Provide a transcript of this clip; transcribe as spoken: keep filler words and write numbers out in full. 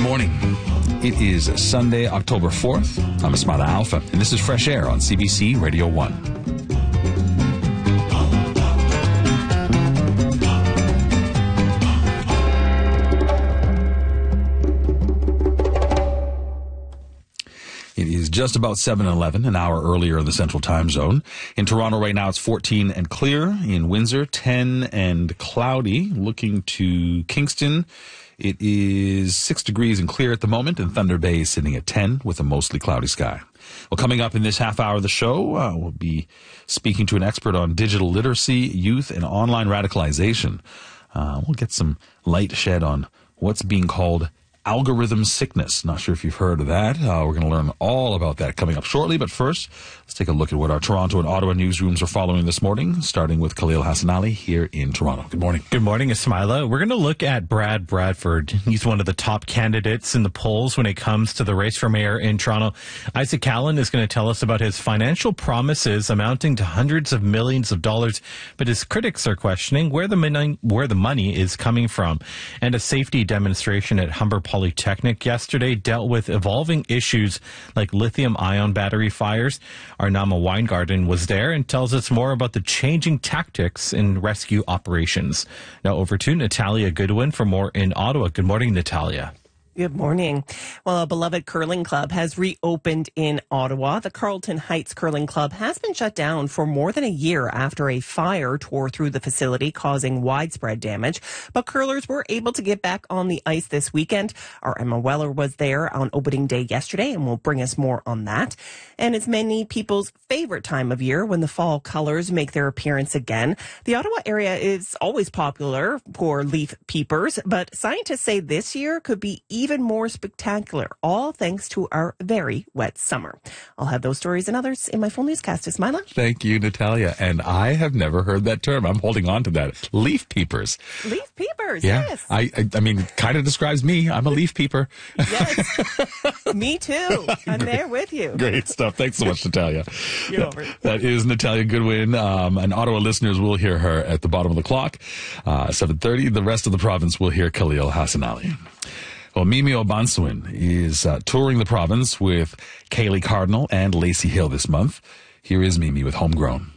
morning. It is Sunday, October fourth. I'm Ismaila Alfa, and this is Fresh Air on C B C Radio one. It is just about seven eleven, an hour earlier in the Central Time Zone. In Toronto right now, it's fourteen and clear. In Windsor, ten and cloudy. Looking to Kingston, it is six degrees and clear at the moment, and Thunder Bay is sitting at ten with a mostly cloudy sky. Well, coming up in this half hour of the show, uh, we'll be speaking to an expert on digital literacy, youth, and online radicalization. Uh, we'll get some light shed on what's being called algorithm sickness. Not sure if you've heard of that. Uh, we're going to learn all about that coming up shortly. But first, let's take a look at what our Toronto and Ottawa newsrooms are following this morning, starting with Khalil Hassanali here in Toronto. Good morning. Good morning, Ismaila. We're going to look at Brad Bradford. He's one of the top candidates in the polls when it comes to the race for mayor in Toronto. Isaac Callan is going to tell us about his financial promises amounting to hundreds of millions of dollars, but his critics are questioning where the money, where the money is coming from. And a safety demonstration at Humber Polytechnic yesterday dealt with evolving issues like lithium-ion battery fires. Our Nama Weingarten was there and tells us more about the changing tactics in rescue operations. Now over to Natalia Goodwin for more in Ottawa. Good morning, Natalia. Good morning. Well, a beloved curling club has reopened in Ottawa. The Carlton Heights Curling Club has been shut down for more than a year after a fire tore through the facility, causing widespread damage. But curlers were able to get back on the ice this weekend. Our Emma Weller was there on opening day yesterday and will bring us more on that. And it's many people's favorite time of year when the fall colors make their appearance again. The Ottawa area is always popular for leaf peepers, but scientists say this year could be even even more spectacular, all thanks to our very wet summer. I'll have those stories and others in my full newscast. Ismaila. Thank you, Natalia. And I have never heard that term. I'm holding on to that. Leaf peepers. Leaf peepers, yeah. yes. I, I, I mean, kind of describes me. I'm a leaf peeper. Yes. Me too. I'm there with you. Great stuff. Thanks so much, Natalia. You're over. That is Natalia Goodwin. Um, and Ottawa listeners will hear her at the bottom of the clock, uh, seven thirty. The rest of the province will hear Khalil Hassanali. Well, Mimi Obansuin is uh, touring the province with Kaylee Cardinal and Lacey Hill this month. Here is Mimi with Homegrown.